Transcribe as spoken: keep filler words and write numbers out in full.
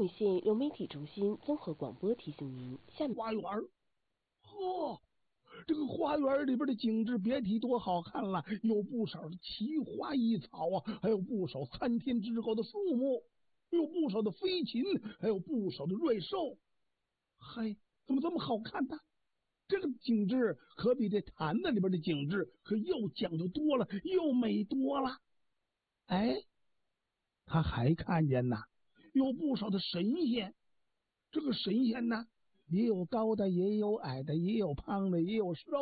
武县流媒体中心综合广播提醒您：下面花园儿，呵，这个花园里边的景致别提多好看了，有不少的奇花异草啊，还有不少参天之高的树木，有不少的飞禽，还有不少的瑞兽。嗨，怎么这么好看呢？这个景致可比这坛子里边的景致可又讲究多了，又美多了。哎，他还看见呐，有不少的神仙。这个神仙呢，也有高的，也有矮的，也有胖的，也有瘦